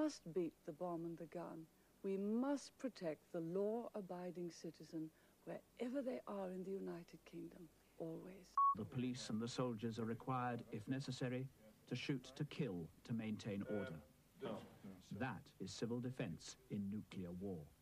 must beat the bomb and the gun. We must protect the law-abiding citizen wherever they are in the United Kingdom, always. The police and the soldiers are required, if necessary, to shoot to kill to maintain order. That is civil defense in nuclear war.